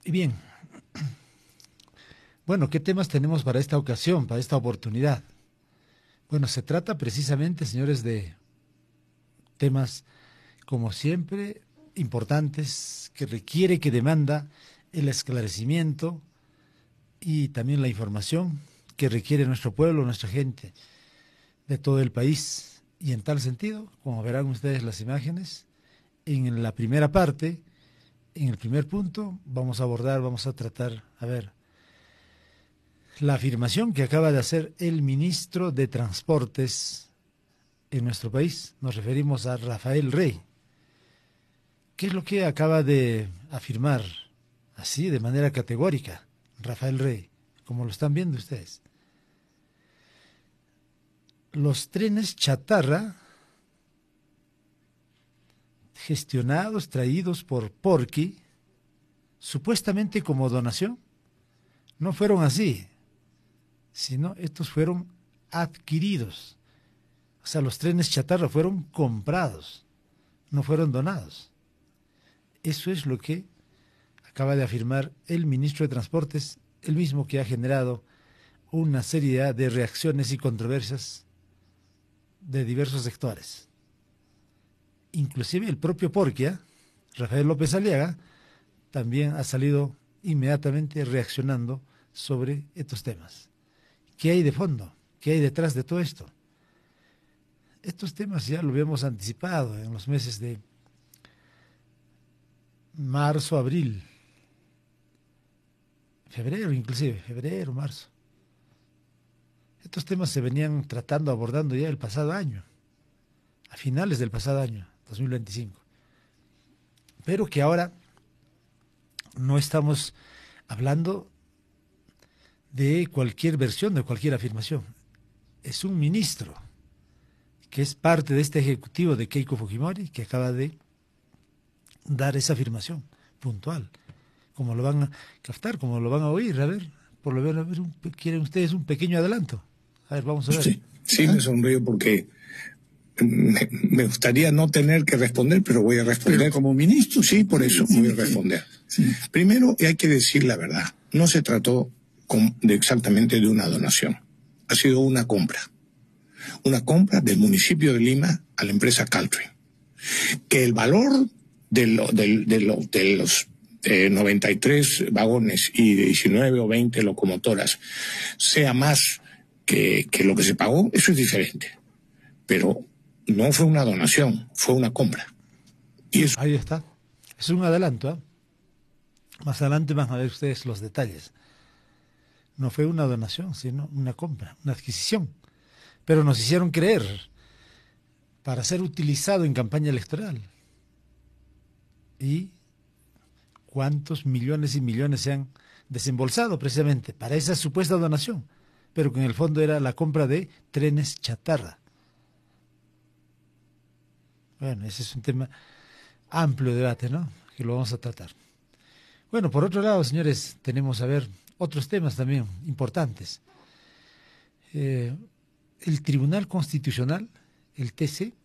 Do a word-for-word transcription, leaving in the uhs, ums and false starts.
Y bien, bueno, ¿qué temas tenemos para esta ocasión, para esta oportunidad? Bueno, se trata precisamente, señores, de temas, como siempre, importantes, que requiere, que demanda el esclarecimiento y también la información que requiere nuestro pueblo, nuestra gente de todo el país. Y en tal sentido, como verán ustedes las imágenes, en la primera parte, en el primer punto, vamos a abordar, vamos a tratar, a ver, la afirmación que acaba de hacer el ministro de Transportes en nuestro país. Nos referimos a Rafael Rey. ¿Qué es lo que acaba de afirmar así, de manera categórica, Rafael Rey, como lo están viendo ustedes? Los trenes chatarra, gestionados, traídos por Porqui, supuestamente como donación, no fueron así, sino estos fueron adquiridos. O sea, los trenes chatarra fueron comprados, no fueron donados. Eso es lo que acaba de afirmar el ministro de Transportes, el mismo que ha generado una serie de reacciones y controversias de diversos sectores. Inclusive el propio Porquia, Rafael López Aliaga, también ha salido inmediatamente reaccionando sobre estos temas. ¿Qué hay de fondo? ¿Qué hay detrás de todo esto? Estos temas ya lo habíamos anticipado en los meses de marzo, abril, febrero inclusive, febrero, marzo. Estos temas se venían tratando, abordando ya el pasado año, a finales del pasado año, dos mil veinticinco. Pero que ahora no estamos hablando de cualquier versión, de cualquier afirmación. Es un ministro que es parte de este ejecutivo de Keiko Fujimori que acaba de dar esa afirmación puntual. Como lo van a captar, como lo van a oír, a ver, por lo menos, a ver, un, ¿quieren ustedes un pequeño adelanto? A ver, vamos a ver. Sí, sí, me sonrío porque me, me gustaría no tener que responder, pero voy a responder. Pero como ministro, sí, por eso sí, voy a sí, responder. Sí. Primero, hay que decir la verdad. No se trató con, de exactamente de una donación. Ha sido una compra. Una compra del municipio de Lima a la empresa Caltrain. Que el valor de, lo, de, de, lo, de los eh, noventa y tres vagones y de diecinueve o veinte locomotoras sea más que, que lo que se pagó, eso es diferente. Pero no fue una donación, fue una compra. Y eso... Ahí está. Es un adelanto, ¿eh? Más adelante van a ver ustedes los detalles. No fue una donación, sino una compra, una adquisición. Pero nos hicieron creer para ser utilizado en campaña electoral. ¿Y cuántos millones y millones se han desembolsado precisamente para esa supuesta donación? Pero que en el fondo era la compra de trenes chatarra. Bueno, ese es un tema amplio de debate, ¿no? Que lo vamos a tratar. Bueno, por otro lado, señores, tenemos a ver otros temas también importantes. Eh, el Tribunal Constitucional, el T C,